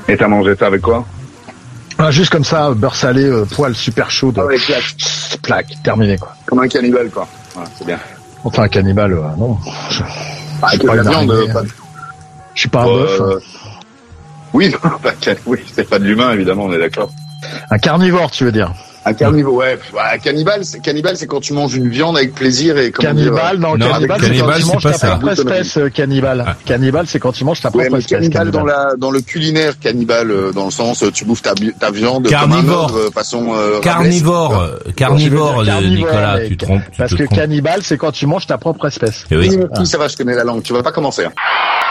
Et t'as mangé ça avec quoi? Juste comme ça, beurre salé, poêle super chaude. Ah ouais, claque. Plaque, terminé quoi. Comme un cannibale quoi. Voilà, c'est bien. Enfin un cannibale, non. Avec la viande, Je suis pas un bœuf. Oui, oui, c'est pas de l'humain évidemment, on est d'accord. Un carnivore, tu veux dire? Un carnivore, ouais. Cannibale, c'est quand tu manges une viande avec plaisir et comment cannibale, dire, cannibale, c'est quand tu manges ta propre espèce, cannibale. Ah. Cannibale, c'est quand tu manges ta propre espèce. Cannibale dans le culinaire, cannibale dans le sens tu bouffes ta viande Carnivore. comme un autre façon Carnivore, Nicolas, mec. tu te trompes. Parce que cannibale, c'est quand tu manges ta propre espèce. Eh oui. Ça va, je connais la langue, tu vas pas commencer. Hein.